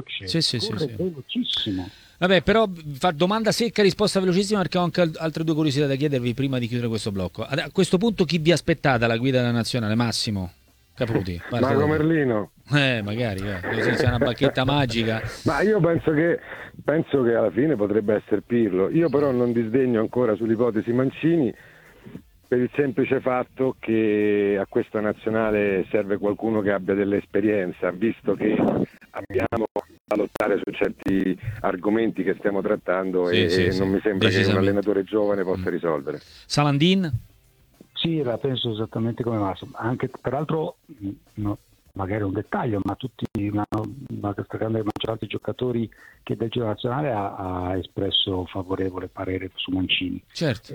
veloce, corre velocissimo. Vabbè, però fa domanda secca, risposta velocissima, perché ho anche altre due curiosità da chiedervi prima di chiudere questo blocco. A questo punto chi vi aspettate alla guida della nazionale? Massimo Caputi. Mago Merlino. Magari, così c'è una bacchetta magica. Ma io penso che alla fine potrebbe essere Pirlo. Io però non disdegno ancora sull'ipotesi Mancini, per il semplice fatto che a questa nazionale serve qualcuno che abbia dell'esperienza, visto che abbiamo da lottare su certi argomenti che stiamo trattando e non mi sembra che un allenatore giovane possa risolvere. Salandin? Sì, la penso esattamente come Massimo, anche peraltro magari un dettaglio, ma la grande maggioranza dei giocatori che del giro nazionale ha espresso favorevole parere su Mancini. Certo.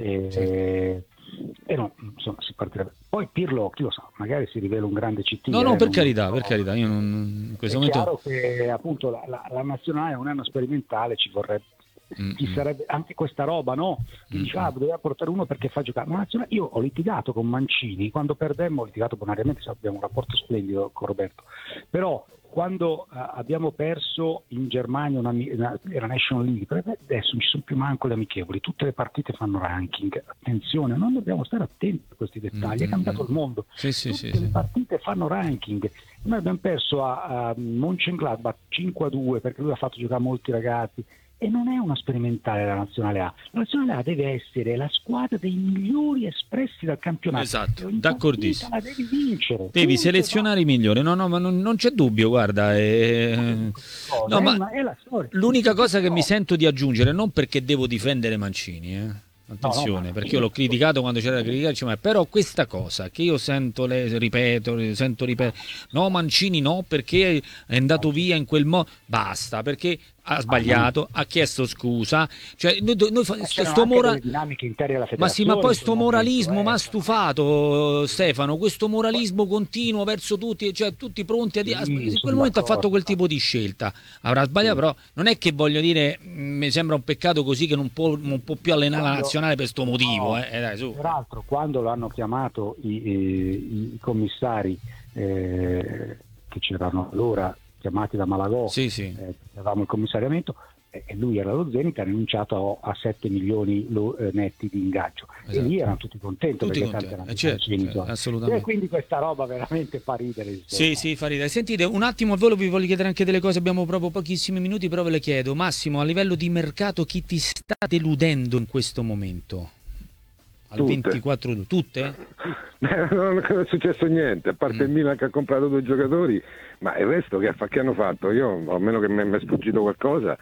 E no, insomma, si partirebbe. Poi Pirlo, chi lo sa, magari si rivela un grande CT. No, per carità, io non, in questo momento. È chiaro che appunto la nazionale è un anno sperimentale, ci vorrebbe. Ci sarebbe anche questa roba, no? Ti dice, doveva portare uno perché fa giocare. Ma io ho litigato con Mancini, quando perdemmo ho litigato bonariamente, abbiamo un rapporto splendido con Roberto, però quando abbiamo perso in Germania era National League, adesso non ci sono più manco le amichevoli, tutte le partite fanno ranking, attenzione, non dobbiamo stare attenti a questi dettagli, è cambiato il mondo, tutte le partite fanno ranking. Noi abbiamo perso a Mönchengladbach 5-2 perché lui ha fatto giocare molti ragazzi. E non è una sperimentale la Nazionale A. La Nazionale A deve essere la squadra dei migliori espressi dal campionato. Esatto, d'accordissimo. La devi vincere. Devi selezionare i migliori. No, ma non c'è dubbio, guarda. È la storia. L'unica cosa che mi sento di aggiungere, non perché devo difendere Mancini, attenzione, perché io l'ho criticato quando c'era da criticare, ma però questa cosa che io sento ripeto, no Mancini no, perché è andato via in quel modo, basta, perché ha sbagliato, ha chiesto scusa, cioè noi dinamiche interne alla federazione. Ma sì, ma poi sto moralismo mi ha stufato, Stefano, questo moralismo continuo verso tutti, cioè tutti pronti in quel momento ha fatto quel tipo di scelta, avrà sbagliato, però non è che voglio dire, mi sembra un peccato così che non può più allenare la nazionale per sto motivo, dai, su. Peraltro quando lo hanno chiamato i commissari che c'erano allora chiamati da Malagò, avevamo il commissariamento, e lui era lo Zenit, ha rinunciato a 7 milioni netti di ingaggio, e lì erano tutti contenti perché tanto erano assolutamente. E quindi questa roba veramente fa ridere. Sì, fa ridere. Sentite, un attimo a volo vi voglio chiedere anche delle cose, abbiamo proprio pochissimi minuti, però ve le chiedo. Massimo, a livello di mercato chi ti sta deludendo in questo momento? Al 24 tutte? Non è successo niente, a parte il Milan che ha comprato 2 giocatori, ma il resto che hanno fatto? Io, a meno che mi è sfuggito qualcosa,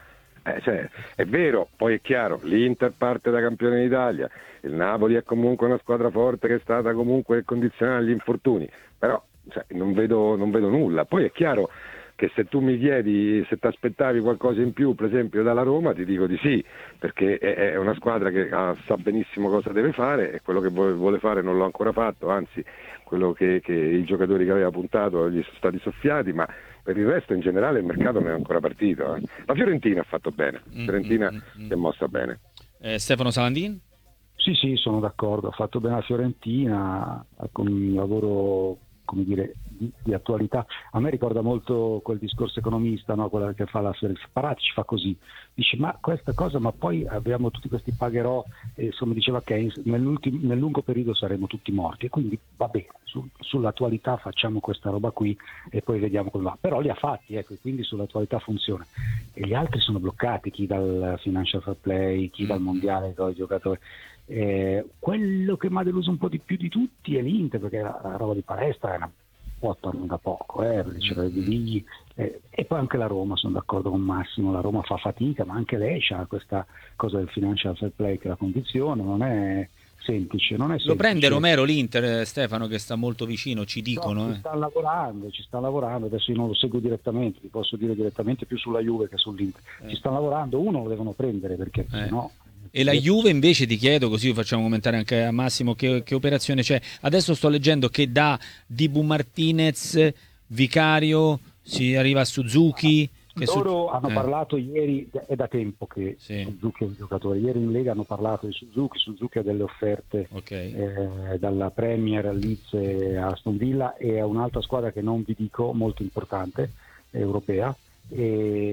è vero, poi è chiaro, l'Inter parte da campione d'Italia, il Napoli è comunque una squadra forte che è stata comunque condizionata agli infortuni, però non vedo nulla. Poi è chiaro che se tu mi chiedi se ti aspettavi qualcosa in più, per esempio dalla Roma, ti dico di sì, perché è una squadra che sa benissimo cosa deve fare, e quello che vuole fare non l'ha ancora fatto, anzi quello che i giocatori che aveva puntato gli sono stati soffiati, ma per il resto in generale il mercato non è ancora partito. La Fiorentina ha fatto bene, Fiorentina si è mossa bene. Stefano Salandin? Sì, sono d'accordo, ha fatto bene la Fiorentina con un lavoro, come dire, di attualità. A me ricorda molto quel discorso economista, no? Quella che fa la Parati, ci fa così, dice ma questa cosa, ma poi abbiamo tutti questi pagherò, come diceva Keynes, nel lungo periodo saremo tutti morti, e quindi va bene, sull'attualità facciamo questa roba qui e poi vediamo come va, però li ha fatti, ecco, quindi sull'attualità funziona, e gli altri sono bloccati, chi dal financial fair play, chi dal mondiale con i giocatori. Quello che mi ha deluso un po' di più di tutti è l'Inter, perché la roba di palestra è una da poco, perché c'era di lì, e poi anche la Roma, sono d'accordo con Massimo, la Roma fa fatica, ma anche lei ha questa cosa del financial fair play che la condizione non è semplice, Lo prende Romero l'Inter, Stefano, che sta molto vicino, ci dicono. Ci stanno lavorando, adesso io non lo seguo direttamente, ti posso dire direttamente più sulla Juve che sull'Inter, ci stanno lavorando, uno lo devono prendere perché sennò. E la Juve invece, ti chiedo, così facciamo commentare anche a Massimo, che operazione c'è? Adesso sto leggendo che da Dibu Martinez, Vicario, si arriva a Suzuki. Loro hanno parlato ieri, è da tempo che Suzuki è un giocatore, ieri in Lega hanno parlato di Suzuki ha delle offerte dalla Premier, Leeds e Aston Villa, e a un'altra squadra che non vi dico, molto importante, europea,